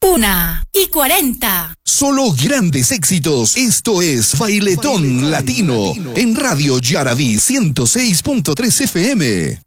1:40. Solo grandes éxitos. Esto es Bailetón Latino en Radio Yaraví 106.3 FM.